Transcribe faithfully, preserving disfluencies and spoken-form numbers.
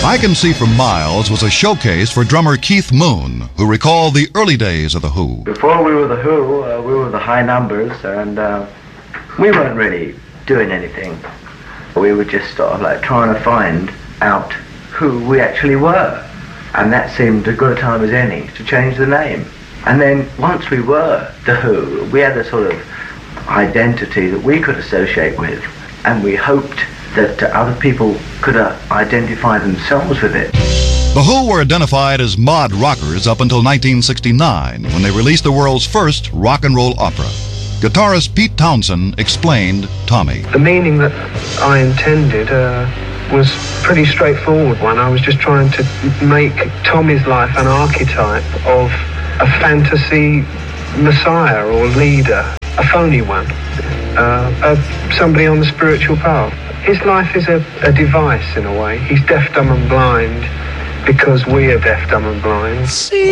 I Can See for Miles was a showcase for drummer Keith Moon, who recalled the early days of The Who. Before we were The Who, uh, we were the High Numbers, and uh, we weren't really doing anything. We were just sort of like trying to find out who we actually were. And that seemed as good a time as any to change the name. And then once we were The Who, we had a sort of identity that we could associate with, and we hoped that uh, other people could uh, identify themselves with it. The Who were identified as mod rockers up until nineteen sixty-nine, when they released the world's first rock and roll opera. Guitarist Pete Townshend explained Tommy. The meaning that I intended uh, was pretty straightforward one. I was just trying to make Tommy's life an archetype of a fantasy messiah or leader, a phony one, uh, uh, somebody on the spiritual path. His life is a, a device in a way. He's deaf, dumb and blind because we are deaf, dumb and blind. See